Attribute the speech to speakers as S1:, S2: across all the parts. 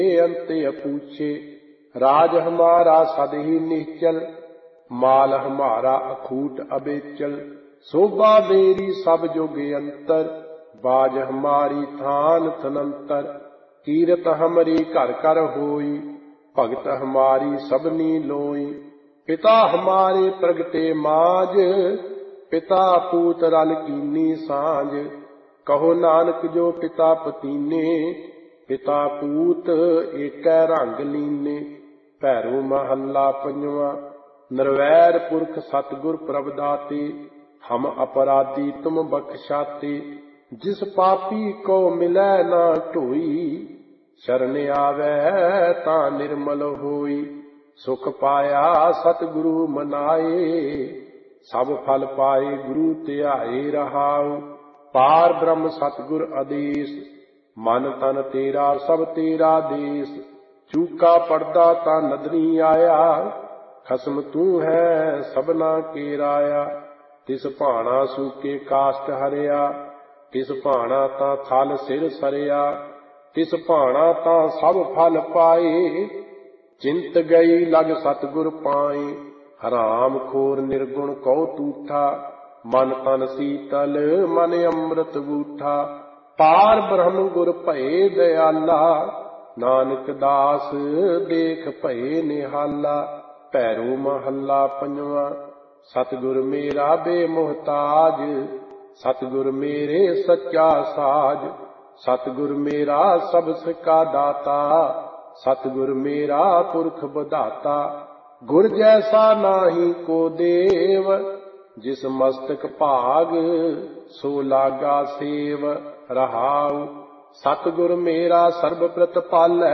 S1: अंत अपूछे। राज हमारा सद ही निश्चल, माल हमारा अखूट अबेचल। शोभा मेरी सब जुग अंतर, बाज हमारी थान थनंतर। कीरत हमरी घर कर होई, भगत हमारी सबनी लोई। पिता हमारे प्रगटे माज, पिता पूत रल कीनी सांझ। कहो नानक जो पिता पतीने, पिता पूत एकै रंग लीने। भैरो महला पंजवा। निर्वैर पुरख सतगुर प्रभ दाते, हम अपराधी तुम बख्शाते। जिस पापी को मिलै ना ढोई, शरण आवे तां निर्मल होई। सुख पाया सतगुरु मनाए, सब फल पाए गुरु ध्याए रहाउ। पार ब्रह्म सतगुर आदेश, मन तन तेरा सब तेरा देश। चूका पड़दा तां नदरी आया, खसम तू है सबना के राया। तिस भाना सूके काष्ट हरिया, तिस भाना तां थल सिर सरिया। तिस भाना तां सब फल पाए, चिंत गई लग सतगुर पाए। हराम खोर निर्गुण कौ तूठा, मन तन शीतल मन अमृत बूठा। पार ब्रह्म गुर भये दयाला, नानक दास देख भये निहाला। भैरो महला पंजवा। सतगुर मेरा बेमुहताज, सतगुर मेरे सच्चा साज। सतगुर मेरा सबस का दाता, सतगुर मेरा पुरख बधाता। गुर जैसा नाहि को देव, जिस मस्तक भाग सो लागा सेव रहाउ। सतगुर मेरा सर्ब प्रतिपालै,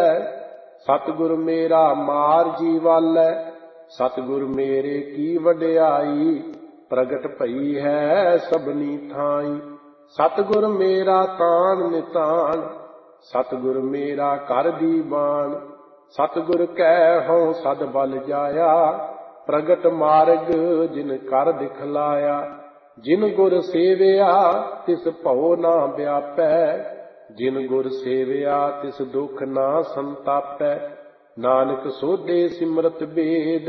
S1: सतगुर मेरा मार जीवालै। सतगुर मेरे की वड्याई, प्रगट भई है सबनी थाई। सतगुर मेरा तान नितान, सतगुर मेरा कर दीवान। सतगुर कै हों सद बल जाया, प्रगट मार्ग जिन कर दिखलाया। जिन गुर सेविया तिस भਉ ना व्यापै, जिन गुर सेविया तिस दुख ना संतापै। नानक सोधे सिमरत बेद,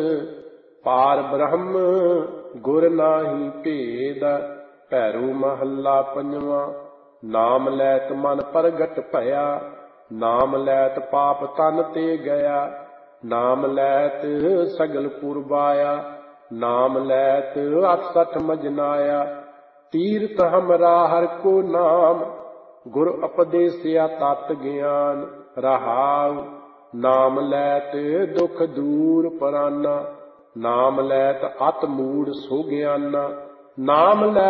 S1: पार ब्रह्म गुर नाहि भेद। भैरो महला पंजवा। नाम लैत मन प्रगट भया, नाम लैत पाप तन ते गया। नाम लैत सगल पुरबाया, नाम लैत 68 मजनाया। तीर्थ हमरा हर को नाम, गुर उपदेसिया तत ज्ञान रहाउ। नाम लैत दुख दूर पराना, नाम लैत अत मूढ़ सो ज्ञाना। नाम लै